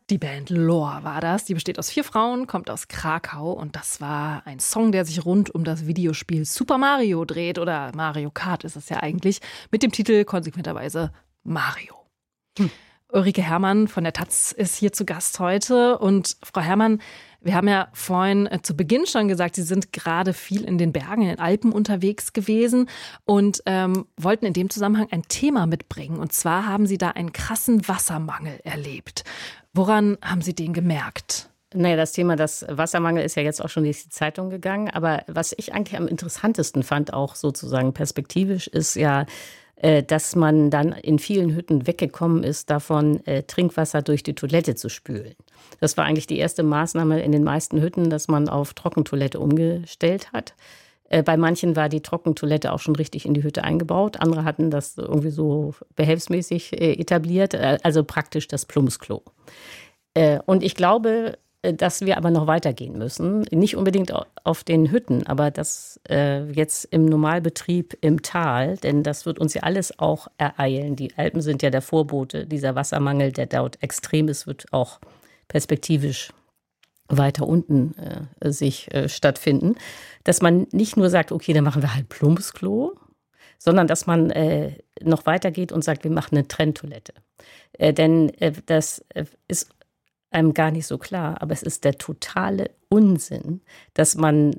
Die Band Lore war das. Die besteht aus 4 Frauen, kommt aus Krakau und das war ein Song, der sich rund um das Videospiel Super Mario dreht oder Mario Kart ist es ja eigentlich, mit dem Titel konsequenterweise Mario. Ulrike Herrmann von der taz ist hier zu Gast heute und Frau Herrmann, wir haben ja vorhin zu Beginn schon gesagt, Sie sind gerade viel in den Bergen, in den Alpen unterwegs gewesen und wollten in dem Zusammenhang ein Thema mitbringen. Und zwar haben Sie da einen krassen Wassermangel erlebt. Woran haben Sie den gemerkt? Naja, das Thema das Wassermangel ist ja jetzt auch schon durch die Zeitung gegangen. Aber was ich eigentlich am interessantesten fand, auch sozusagen perspektivisch, ist ja, dass man dann in vielen Hütten weggekommen ist, davon Trinkwasser durch die Toilette zu spülen. Das war eigentlich die erste Maßnahme in den meisten Hütten, dass man auf Trockentoilette umgestellt hat. Bei manchen war die Trockentoilette auch schon richtig in die Hütte eingebaut. Andere hatten das irgendwie so behelfsmäßig etabliert, also praktisch das Plumpsklo. Und ich glaube, dass wir aber noch weitergehen müssen. Nicht unbedingt auf den Hütten, aber das jetzt im Normalbetrieb im Tal, denn das wird uns ja alles auch ereilen. Die Alpen sind ja der Vorbote. Dieser Wassermangel, der dort extrem ist, wird auch perspektivisch weiter unten sich stattfinden. Dass man nicht nur sagt, okay, dann machen wir halt Plumpsklo, sondern dass man noch weitergeht und sagt, wir machen eine Trenntoilette. Denn das ist einem gar nicht so klar, aber es ist der totale Unsinn, dass man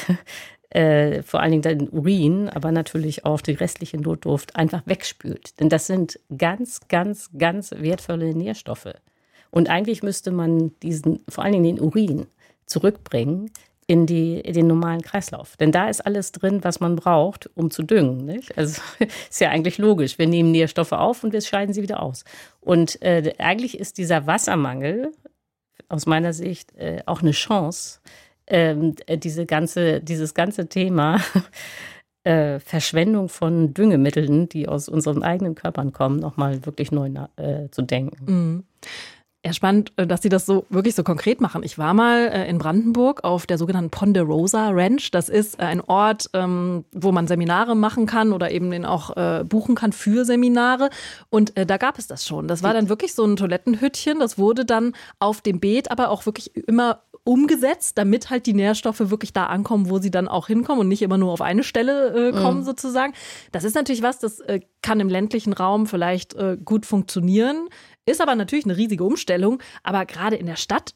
vor allen Dingen den Urin, aber natürlich auch die restliche Notdurft einfach wegspült. Denn das sind ganz, ganz, ganz wertvolle Nährstoffe. Und eigentlich müsste man vor allen Dingen den Urin zurückbringen in den normalen Kreislauf. Denn da ist alles drin, was man braucht, um zu düngen. Nicht? Also ist ja eigentlich logisch. Wir nehmen Nährstoffe auf und wir scheiden sie wieder aus. Und eigentlich ist dieser Wassermangel aus meiner Sicht auch eine Chance, dieses ganze Thema Verschwendung von Düngemitteln, die aus unseren eigenen Körpern kommen, nochmal wirklich neu zu denken. Mhm. Ja, spannend, dass Sie das so wirklich so konkret machen. Ich war mal in Brandenburg auf der sogenannten Ponderosa Ranch. Das ist ein Ort, wo man Seminare machen kann oder eben den auch buchen kann für Seminare. Und da gab es das schon. Das war dann wirklich so ein Toilettenhüttchen. Das wurde dann auf dem Beet aber auch wirklich immer umgesetzt, damit halt die Nährstoffe wirklich da ankommen, wo sie dann auch hinkommen und nicht immer nur auf eine Stelle kommen sozusagen. Das ist natürlich was, das kann im ländlichen Raum vielleicht gut funktionieren. Ist aber natürlich eine riesige Umstellung. Aber gerade in der Stadt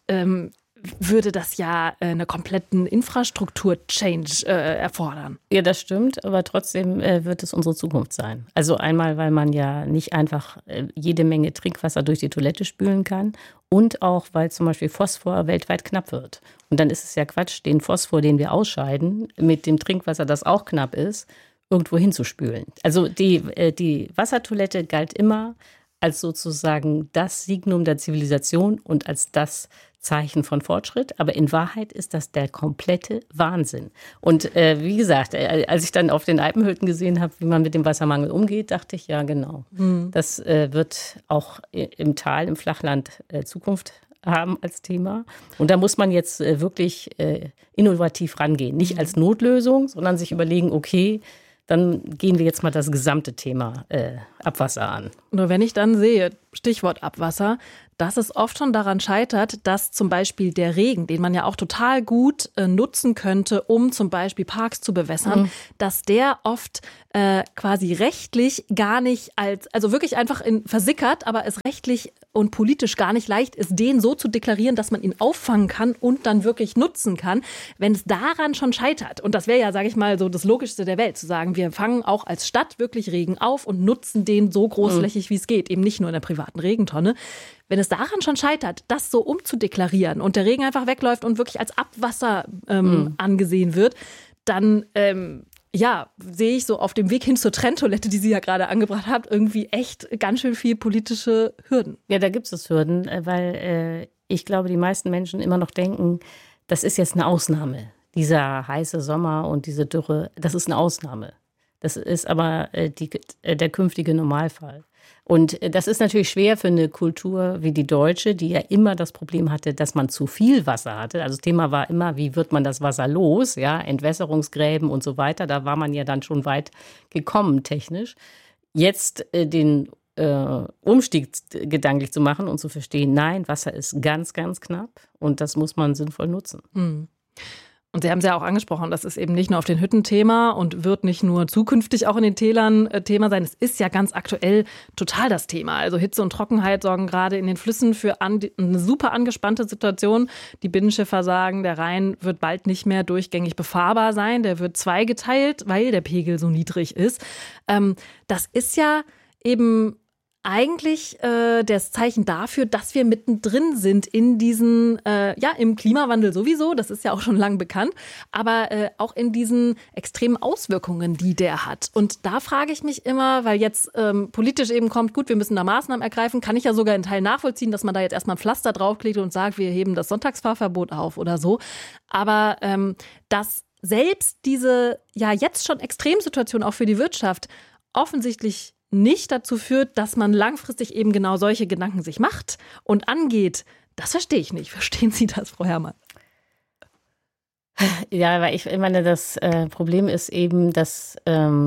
würde das ja einen kompletten Infrastruktur-Change erfordern. Ja, das stimmt. Aber trotzdem wird es unsere Zukunft sein. Also einmal, weil man ja nicht einfach jede Menge Trinkwasser durch die Toilette spülen kann. Und auch, weil zum Beispiel Phosphor weltweit knapp wird. Und dann ist es ja Quatsch, den Phosphor, den wir ausscheiden, mit dem Trinkwasser, das auch knapp ist, irgendwo hinzuspülen. Also die Wassertoilette galt immer als sozusagen das Signum der Zivilisation und als das Zeichen von Fortschritt. Aber in Wahrheit ist das der komplette Wahnsinn. Und wie gesagt, als ich dann auf den Alpenhütten gesehen habe, wie man mit dem Wassermangel umgeht, dachte ich, ja genau, das wird auch im Tal, im Flachland Zukunft haben als Thema. Und da muss man jetzt wirklich innovativ rangehen. Nicht als Notlösung, sondern sich überlegen, okay, dann gehen wir jetzt mal das gesamte Thema Abwasser an. Nur wenn ich dann sehe, Stichwort Abwasser, dass es oft schon daran scheitert, dass zum Beispiel der Regen, den man ja auch total gut nutzen könnte, um zum Beispiel Parks zu bewässern, dass der oft quasi rechtlich gar nicht also wirklich einfach versickert, aber es rechtlich und politisch gar nicht leicht ist, den so zu deklarieren, dass man ihn auffangen kann und dann wirklich nutzen kann. Wenn es daran schon scheitert, und das wäre ja, sage ich mal, so das Logischste der Welt, zu sagen, wir fangen auch als Stadt wirklich Regen auf und nutzen den so großflächig, wie es geht, eben nicht nur in der privaten Regentonne. Wenn es daran schon scheitert, das so umzudeklarieren und der Regen einfach wegläuft und wirklich als Abwasser angesehen wird, dann sehe ich so auf dem Weg hin zur Trenntoilette, die Sie ja gerade angebracht habt, irgendwie echt ganz schön viel politische Hürden. Ja, da gibt es Hürden, weil ich glaube, die meisten Menschen immer noch denken, das ist jetzt eine Ausnahme. Dieser heiße Sommer und diese Dürre, das ist eine Ausnahme. Das ist aber der künftige Normalfall. Und das ist natürlich schwer für eine Kultur wie die deutsche, die ja immer das Problem hatte, dass man zu viel Wasser hatte. Also das Thema war immer, wie wird man das Wasser los? Ja, Entwässerungsgräben und so weiter. Da war man ja dann schon weit gekommen technisch. Jetzt den Umstieg gedanklich zu machen und zu verstehen, nein, Wasser ist ganz, ganz knapp und das muss man sinnvoll nutzen. Und Sie haben es ja auch angesprochen, das ist eben nicht nur auf den Hütten Thema und wird nicht nur zukünftig auch in den Tälern Thema sein. Es ist ja ganz aktuell total das Thema. Also Hitze und Trockenheit sorgen gerade in den Flüssen für eine super angespannte Situation. Die Binnenschiffer sagen, der Rhein wird bald nicht mehr durchgängig befahrbar sein. Der wird zweigeteilt, weil der Pegel so niedrig ist. Das ist ja eben eigentlich das Zeichen dafür, dass wir mittendrin sind in diesen, im Klimawandel sowieso, das ist ja auch schon lang bekannt, aber auch in diesen extremen Auswirkungen, die der hat. Und da frage ich mich immer, weil jetzt politisch eben kommt, gut, wir müssen da Maßnahmen ergreifen, kann ich ja sogar in Teilen nachvollziehen, dass man da jetzt erstmal ein Pflaster draufklebt und sagt, wir heben das Sonntagsfahrverbot auf oder so. Aber dass selbst diese ja jetzt schon Extremsituation auch für die Wirtschaft offensichtlich nicht dazu führt, dass man langfristig eben genau solche Gedanken sich macht und angeht, das verstehe ich nicht. Verstehen Sie das, Frau Herrmann? Ja, weil ich meine, das Problem ist eben, dass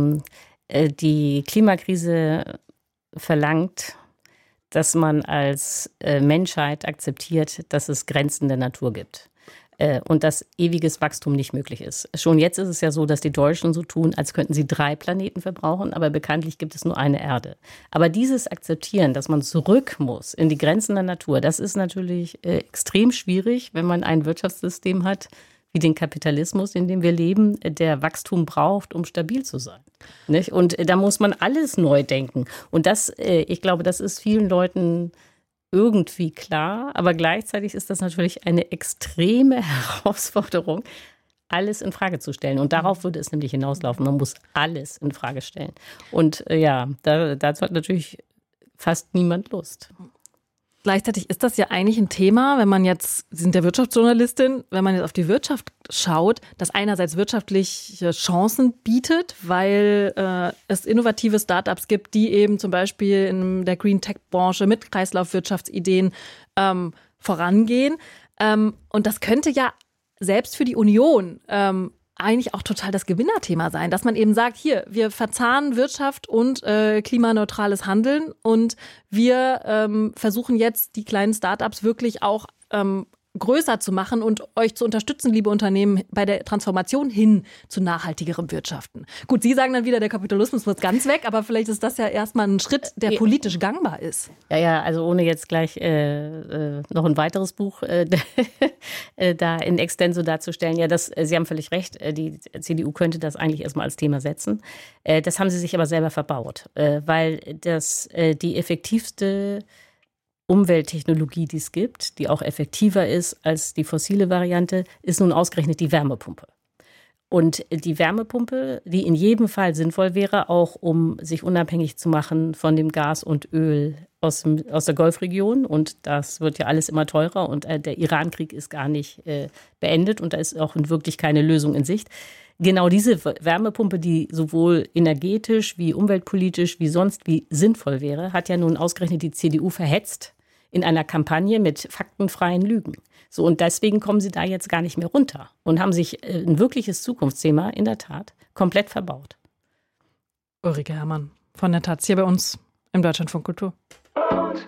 die Klimakrise verlangt, dass man als Menschheit akzeptiert, dass es Grenzen der Natur gibt. Und dass ewiges Wachstum nicht möglich ist. Schon jetzt ist es ja so, dass die Deutschen so tun, als könnten sie 3 Planeten verbrauchen, aber bekanntlich gibt es nur eine Erde. Aber dieses Akzeptieren, dass man zurück muss in die Grenzen der Natur, das ist natürlich extrem schwierig, wenn man ein Wirtschaftssystem hat, wie den Kapitalismus, in dem wir leben, der Wachstum braucht, um stabil zu sein. Nicht? Und da muss man alles neu denken. Und das, ich glaube, das ist vielen Leuten irgendwie klar, aber gleichzeitig ist das natürlich eine extreme Herausforderung, alles in Frage zu stellen. Und darauf würde es nämlich hinauslaufen. Man muss alles in Frage stellen. Und dazu hat natürlich fast niemand Lust. Gleichzeitig ist das ja eigentlich ein Thema, wenn man jetzt, Sie sind ja Wirtschaftsjournalistin, wenn man jetzt auf die Wirtschaft schaut, das einerseits wirtschaftliche Chancen bietet, weil es innovative Startups gibt, die eben zum Beispiel in der Green Tech-Branche mit Kreislaufwirtschaftsideen vorangehen. Und das könnte ja selbst für die Union eigentlich auch total das Gewinnerthema sein, dass man eben sagt, hier, wir verzahnen Wirtschaft und klimaneutrales Handeln und wir versuchen jetzt die kleinen Startups wirklich auch größer zu machen und euch zu unterstützen, liebe Unternehmen, bei der Transformation hin zu nachhaltigerem Wirtschaften. Gut, Sie sagen dann wieder, der Kapitalismus muss ganz weg, aber vielleicht ist das ja erstmal ein Schritt, der politisch gangbar ist. Ja, also ohne jetzt gleich noch ein weiteres Buch da in extenso darzustellen. Ja, Sie haben völlig recht, die CDU könnte das eigentlich erstmal als Thema setzen. Das haben sie sich aber selber verbaut, weil das die effektivste Umwelttechnologie, die es gibt, die auch effektiver ist als die fossile Variante, ist nun ausgerechnet die Wärmepumpe. Und die Wärmepumpe, die in jedem Fall sinnvoll wäre, auch um sich unabhängig zu machen von dem Gas und Öl aus der Golfregion. Und das wird ja alles immer teurer und der Iran-Krieg ist gar nicht beendet und da ist auch wirklich keine Lösung in Sicht. Genau diese Wärmepumpe, die sowohl energetisch wie umweltpolitisch wie sonst wie sinnvoll wäre, hat ja nun ausgerechnet die CDU verhetzt in einer Kampagne mit faktenfreien Lügen. So, und deswegen kommen sie da jetzt gar nicht mehr runter und haben sich ein wirkliches Zukunftsthema in der Tat komplett verbaut. Ulrike Herrmann von der Taz hier bei uns im Deutschlandfunk Kultur.